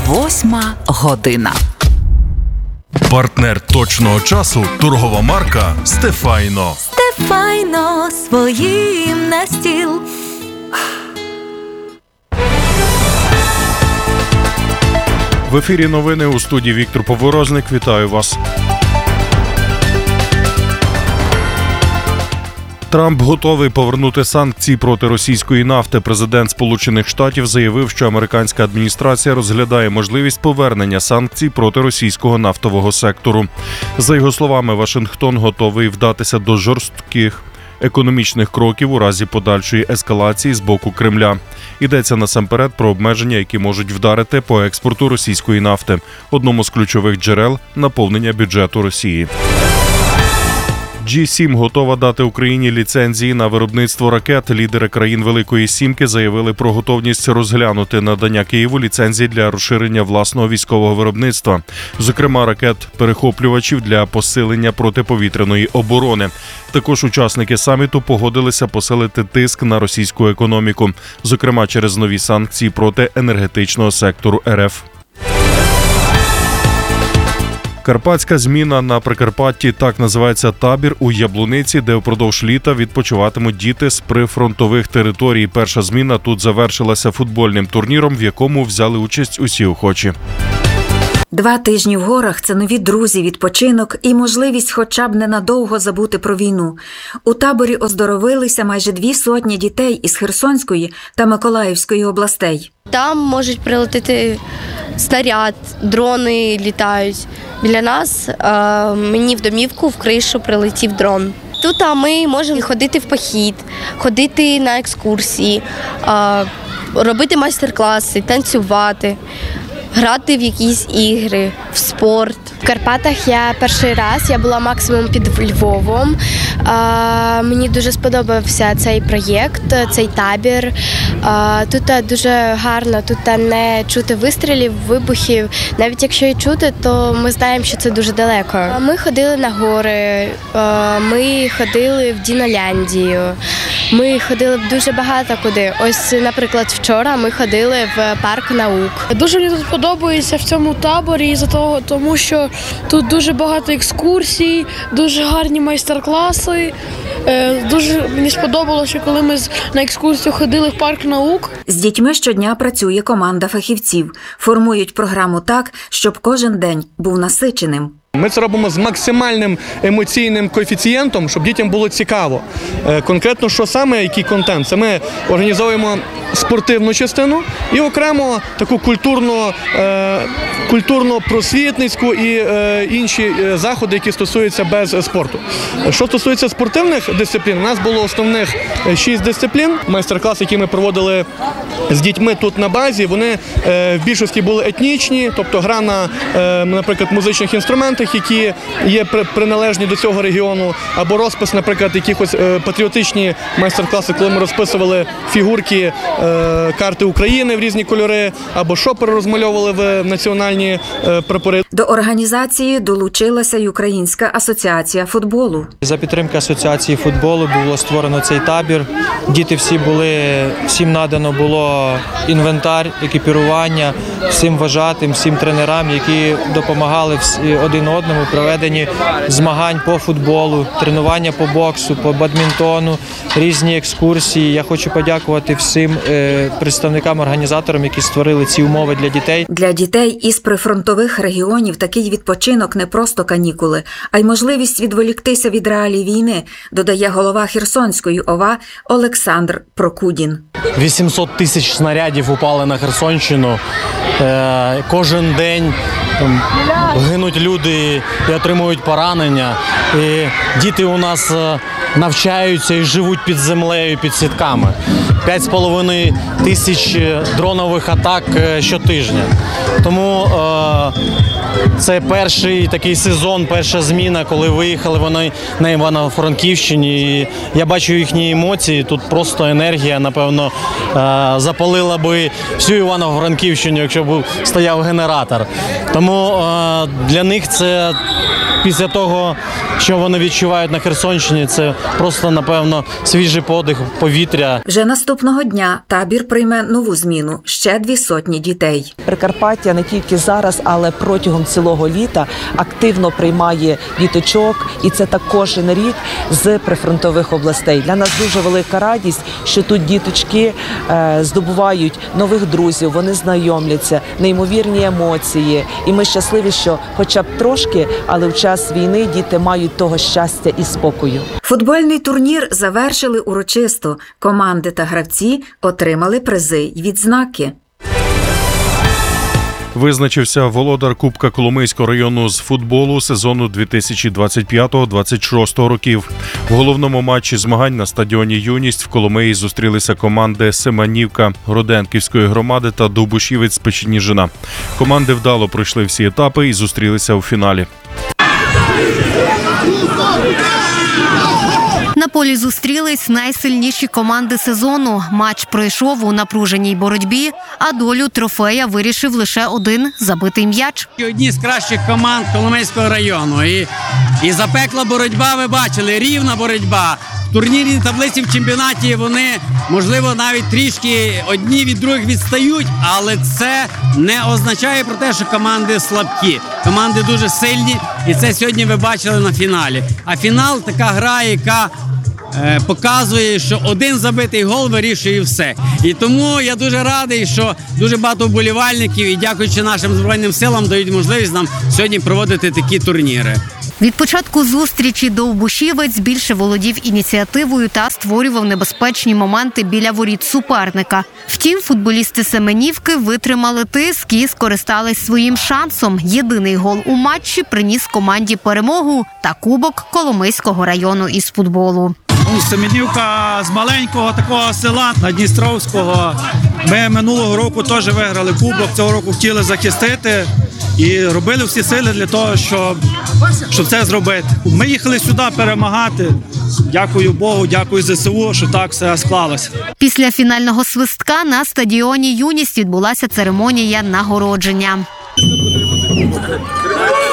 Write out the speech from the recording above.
8:00. Партнер точного часу – торгова марка «Стефайно». Стефайно своїм на стіл. В ефірі новини, у студії Віктор Поворозник. Вітаю вас. Трамп готовий повернути санкції проти російської нафти. Президент Сполучених Штатів заявив, що американська адміністрація розглядає можливість повернення санкцій проти російського нафтового сектору. За його словами, Вашингтон готовий вдатися до жорстких економічних кроків у разі подальшої ескалації з боку Кремля. Йдеться насамперед про обмеження, які можуть вдарити по експорту російської нафти, одному з ключових джерел наповнення бюджету Росії. G7 готова дати Україні ліцензії на виробництво ракет. Лідери країн Великої Сімки заявили про готовність розглянути надання Києву ліцензій для розширення власного військового виробництва, зокрема ракет-перехоплювачів для посилення протиповітряної оборони. Також учасники саміту погодилися посилити тиск на російську економіку, зокрема через нові санкції проти енергетичного сектору РФ. Карпатська зміна на Прикарпатті – так називається табір у Яблуниці, де впродовж літа відпочиватимуть діти з прифронтових територій. Перша зміна тут завершилася футбольним турніром, в якому взяли участь усі охочі. 2 тижні в горах – це нові друзі, відпочинок і можливість хоча б ненадовго забути про війну. У таборі оздоровилися майже 200 дітей із Херсонської та Миколаївської областей. Там можуть прилетіти снаряд, дрони літають. Біля нас мені в домівку, в кришу прилетів дрон. Тут ми можемо ходити в похід, ходити на екскурсії, робити майстер-класи, танцювати, грати в якісь ігри, в спорт. В Карпатах я перший раз, я була максимум під Львовом. Мені дуже сподобався цей проєкт, цей табір. Тут дуже гарно, тут не чути вистрілів, вибухів. Навіть якщо і чути, то ми знаємо, що це дуже далеко. Ми ходили на гори, ми ходили в Діноляндію, ми ходили дуже багато куди. Ось, наприклад, вчора ми ходили в парк наук. Дуже мені тут подобається в цьому таборі, тому що тут дуже багато екскурсій, дуже гарні майстер-класи. Дуже мені сподобалося, коли ми на екскурсію ходили в парк наук. З дітьми щодня працює команда фахівців. Формують програму так, щоб кожен день був насиченим. Ми це робимо з максимальним емоційним коефіцієнтом, щоб дітям було цікаво. Конкретно, що саме, який контент? Це ми організовуємо спортивну частину і окремо таку культурно-просвітницьку і інші заходи, які стосуються без спорту. Що стосується спортивних дисциплін, у нас було основних 6 дисциплін. Майстер-клас, який ми проводили з дітьми тут на базі, вони в більшості були етнічні, тобто гра на, наприклад, музичних інструментах, які є приналежні до цього регіону, або розпис, наприклад, якихось патріотичні майстер-класи, коли ми розписували фігурки, карти України в різні кольори, або шопери розмальовували в національні прапори. До організації долучилася й Українська асоціація футболу. За підтримки асоціації футболу було створено цей табір. Діти всім надано було інвентар, екіпірування, всім вважатим, всім тренерам, які допомагали один одному в проведенні змагань по футболу, тренування по боксу, по бадмінтону, різні екскурсії. Я хочу подякувати всім представникам, організаторам, які створили ці умови для дітей. Для дітей із прифронтових регіонів такий відпочинок не просто канікули, а й можливість відволіктися від реалій війни, додає голова Херсонської ОВА Олександр Прокудін. 800 тисяч снарядів упали на Херсонщину. Кожен день гинуть люди і отримують поранення. І діти у нас навчаються і живуть під землею, під сітками. 5,5 тисяч дронових атак щотижня. Тому це перший такий сезон, перша зміна, коли виїхали вони на Івано-Франківщині. І я бачу їхні емоції, тут просто енергія, напевно, запалила би всю Івано-Франківщину, якщо б стояв генератор. Тому для них це після того, що вони відчувають на Херсонщині, це просто, напевно, свіжий подих повітря. Вже наступного дня табір прийме нову зміну – ще 200 дітей. Прикарпаття не тільки зараз, але протягом цілого літа активно приймає діточок, і це також на рік з прифронтових областей. Для нас дуже велика радість, що тут діточки здобувають нових друзів, вони знайомляться, неймовірні емоції. І ми щасливі, що хоча б трошки, але в час війни діти мають того щастя і спокою. Футбольний турнір завершили урочисто. Команди та гравці отримали призи й відзнаки. Визначився володар Кубка Коломийського району з футболу сезону 2025-26 років. В головному матчі змагань на стадіоні «Юність» в Коломиї зустрілися команди Семенівка Роденківської громади та Довбушівець Печеніжина. Команди вдало пройшли всі етапи і зустрілися у фіналі. На полі зустрілись найсильніші команди сезону. Матч пройшов у напруженій боротьбі, а долю трофея вирішив лише один забитий м'яч. Одні з кращих команд Коломийського району. І запекла боротьба, ви бачили, рівна боротьба. В турнірній таблиці в чемпіонаті вони, можливо, навіть трішки одні від других відстають, але це не означає про те, що команди слабкі. Команди дуже сильні, і це сьогодні ви бачили на фіналі. А фінал – така гра, яка показує, що один забитий гол вирішує все. І тому я дуже радий, що дуже багато вболівальників і дякуючи нашим Збройним силам дають можливість нам сьогодні проводити такі турніри. Від початку зустрічі Довбушівець більше володів ініціативою та створював небезпечні моменти біля воріт суперника. Втім, футболісти Семенівки витримали тиск і скористались своїм шансом. Єдиний гол у матчі приніс команді перемогу та Кубок Коломийського району із футболу. Семенівка з маленького такого села Надністровського. Ми минулого року теж виграли кубок, цього року хотіли захистити і робили всі сили для того, щоб це зробити. Ми їхали сюди перемагати. Дякую Богу, дякую ЗСУ, що так все склалося. Після фінального свистка на стадіоні «Юність» відбулася церемонія нагородження.